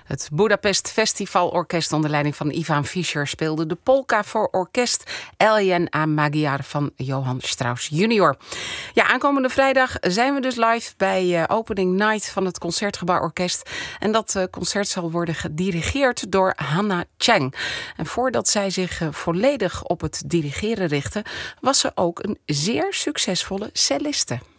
Het Budapest Festivalorkest onder leiding van Ivan Fischer speelde de polka voor orkest Eljen a Magyar van Johann Strauss junior. Ja, aankomende vrijdag zijn we dus live bij opening night van het Concertgebouworkest. En dat concert zal worden gedirigeerd door Hanna Cheng. En voordat zij zich volledig op het dirigeren richtte, was ze ook een zeer succesvolle celliste.